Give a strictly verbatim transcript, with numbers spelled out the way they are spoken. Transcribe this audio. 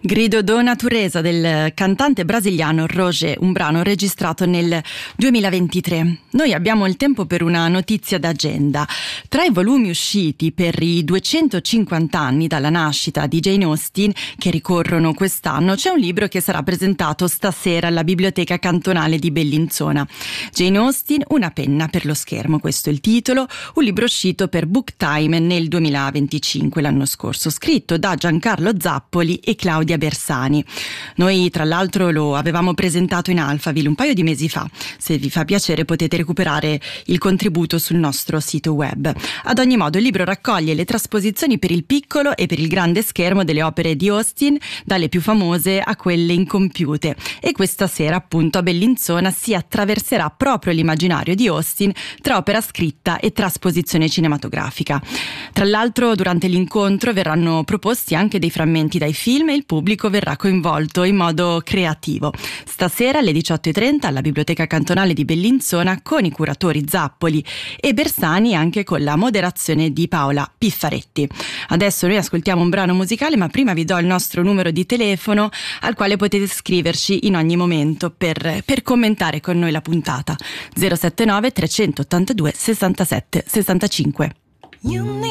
Grido do Natureza del cantante brasiliano Roger, un brano registrato nel duemilaventitré. Noi abbiamo il tempo per una notizia d'agenda. Tra i volumi usciti per i duecentocinquanta anni dalla nascita di Jane Austen, che ricorrono quest'anno, c'è un libro che sarà presentato stasera alla Biblioteca Cantonale di Bellinzona. Jane Austen, una penna per lo schermo, questo è il titolo, un libro uscito per Book Time nel duemilaventicinque, l'anno scorso, scritto da Giancarlo Zappoli e Claudia Bersani. Noi tra l'altro lo avevamo presentato in Alphaville un paio di mesi fa. Se vi fa piacere potete recuperare il contributo sul nostro sito web. Ad ogni modo il libro raccoglie le trasposizioni per il piccolo e per il grande schermo delle opere di Austen, dalle più famose a quelle incompiute, e questa sera appunto a Bellinzona si attraverserà proprio l'immaginario di Austen tra opera scritta e trasposizione cinematografica. Tra l'altro durante l'incontro verranno proposti anche dei frammenti dai film e il pubblico verrà coinvolto in modo creativo. Stasera alle diciotto e trenta alla Biblioteca Cantonale di Bellinzona con i curatori Zappoli e Bersani, anche con la moderazione di Paola Piffaretti. Adesso noi ascoltiamo un brano musicale, ma prima vi do il nostro numero di telefono al quale potete scriverci in ogni momento per, per commentare con noi la puntata. zero sette nove tre otto due sessantasette sessantacinque.